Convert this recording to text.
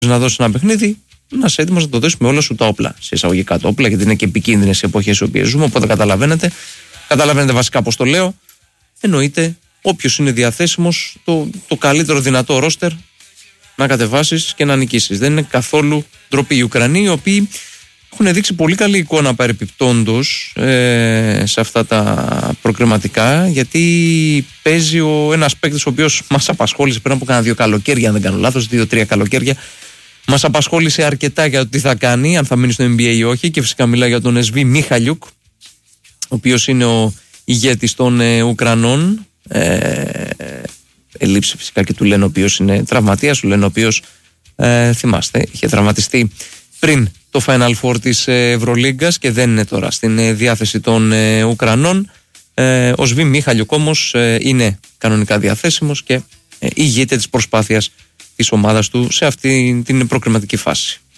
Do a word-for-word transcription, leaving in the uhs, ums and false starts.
να δώσει ένα παιχνίδι, να είσαι έτοιμος να το δώσει με όλα σου τα όπλα. Σε εισαγωγικά τα όπλα, γιατί είναι και επικίνδυνες οι εποχές οι οποίες ζούμε. Οπότε καταλαβαίνετε, καταλαβαίνετε βασικά πώς το λέω. Εννοείται, όποιος είναι διαθέσιμος, το, το καλύτερο δυνατό ρόστερ να κατεβάσεις και να νικήσεις. Δεν είναι καθόλου ντροπή. Οι Ουκρανοί, οι οποίοι έχουν δείξει πολύ καλή εικόνα παρεπιπτόντως ε, σε αυτά τα προκριματικά, γιατί παίζει ο ένας παίκτης ο οποίος μας απασχόλησε πριν από κάνα δύο καλοκαίρια, αν δεν κάνω λάθος, δύο-τρία καλοκαίρια. Μας απασχόλησε αρκετά για το τι θα κάνει, αν θα μείνει στο N B A ή όχι, και φυσικά μιλάει για τον Εσβή Μίχαλιουκ, ο οποίος είναι ο ηγέτης των ε, Ουκρανών. Ε, ελείψει φυσικά και του λένε ο οποίος είναι τραυματίας, του λένε ο οποίος ε, θυμάστε, είχε τραυματιστεί πριν το Final Four της Ευρωλίγκας και δεν είναι τώρα στην διάθεση των ε, Ουκρανών. Ε, ο Σβή Μίχαλιουκ όμως ε, είναι κανονικά διαθέσιμος και ε, ηγείται της προσπάθειας της ομάδας του σε αυτή την προκριματική φάση.